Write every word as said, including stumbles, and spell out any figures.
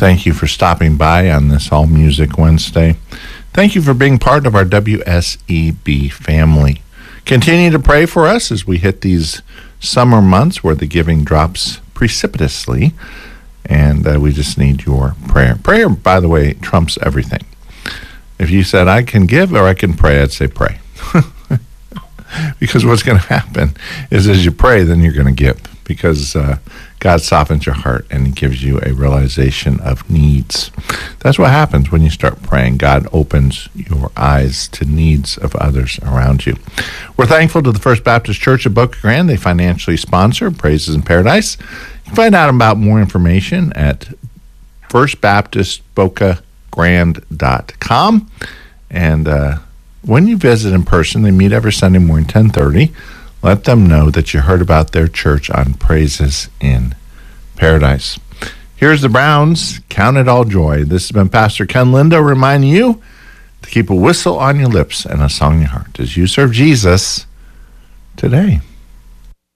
Thank you for stopping by on this All Music Wednesday. Thank you for being part of our W S E B family. Continue to pray for us as we hit these summer months where the giving drops precipitously, and uh, we just need your prayer. Prayer, by the way, trumps everything. If you said, I can give or I can pray, I'd say pray. Because what's going to happen is as you pray, then you're going to give. Because uh, God softens your heart and He gives you a realization of needs. That's what happens when you start praying. God opens your eyes to needs of others around you. We're thankful to the First Baptist Church of Boca Grande. They financially sponsor Praises in Paradise. You can find out about more information at first baptist boca grande dot com. And uh, when you visit in person, they meet every Sunday morning, ten thirty. Let them know that you heard about their church on Praises in Paradise. Here's the Browns. Count it all joy. This has been Pastor Ken Lindo reminding you to keep a whistle on your lips and a song in your heart as you serve Jesus today.